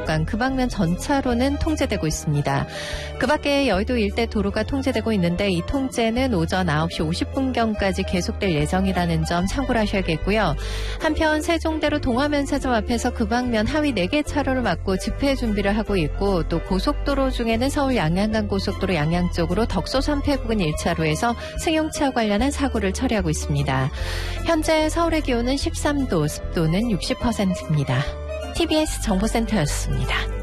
구간 그 방면 전차로는 통제되고 있습니다. 그 밖에 여의도 일대 도로가 통제되고 있는데 이 통제는 오전 9시 50분경까지 계속될 예정이라는 점 참고를 하셔야겠고요. 한편 세종대로 동화면세점 앞에서 그 방면 하위 4개 차로를 막고 집회 준비를 하고 있고 또 고속도로 중에는 서울 양양간 고속도로 양양 쪽으로 덕소 3패 부근 1차로에서 승용차 관련한 사고를 처리하고 있습니다. 현재 서울의 기온은 13도, 습도는 60%입니다. TBS 정보센터였습니다.